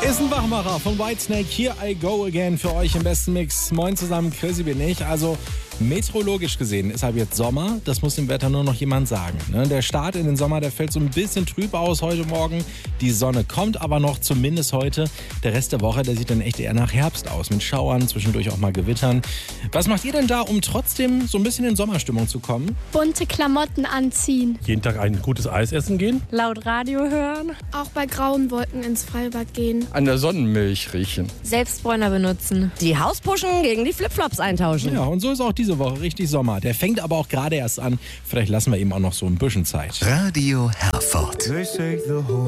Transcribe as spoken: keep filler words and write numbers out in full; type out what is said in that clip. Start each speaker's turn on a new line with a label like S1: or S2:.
S1: Ist ein Wachmacher von Whitesnake. Here I go again für euch im besten Mix. Moin zusammen, Chrissy bin ich. Also meteorologisch gesehen ist halt jetzt Sommer. Das muss dem Wetter nur noch jemand sagen. Ne? Der Start in den Sommer, der fällt so ein bisschen trüb aus heute Morgen. Die Sonne kommt aber noch, zumindest heute. Der Rest der Woche, der sieht dann echt eher nach Herbst aus. Mit Schauern, zwischendurch auch mal Gewittern. Was macht ihr denn da, um trotzdem so ein bisschen in Sommerstimmung zu kommen?
S2: Bunte Klamotten anziehen.
S3: Jeden Tag ein gutes Eis essen gehen.
S4: Laut Radio hören.
S2: Auch bei grauen Wolken ins Freibad gehen.
S5: An der Sonnenmilch riechen.
S4: Selbstbräuner benutzen.
S6: Die Hauspuschen gegen die Flipflops eintauschen.
S1: Ja, und so ist auch diese Woche richtig Sommer. Der fängt aber auch gerade erst an. Vielleicht lassen wir ihm auch noch so ein bisschen Zeit.
S7: Radio Herford.